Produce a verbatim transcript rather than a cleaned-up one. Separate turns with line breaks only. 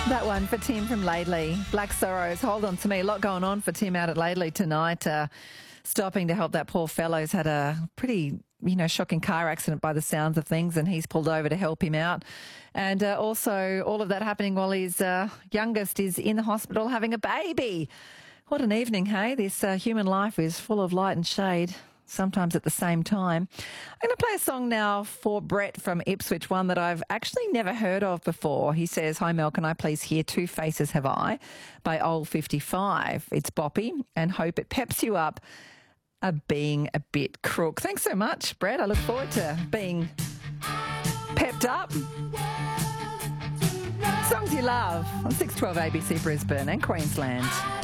That one for Tim from Laidley. Black Sorrows, Hold On To Me. A lot going on for Tim out at Laidley tonight. Uh, stopping to help that poor fellow who's had a pretty, you know, shocking car accident by the sounds of things, and he's pulled over to help him out. And uh, also all of that happening while his uh, youngest is in the hospital having a baby. What an evening, hey? This uh, human life is full of light and shade, sometimes at the same time. I'm going to play a song now for Brett from Ipswich, one that I've actually never heard of before. He says, "Hi Mel, can I please hear Two Faces Have I by Old fifty-five. It's boppy and hope it peps you up a being a bit crook." Thanks so much, Brett. I look forward to being pepped up. Songs you love on six twelve A B C Brisbane and Queensland.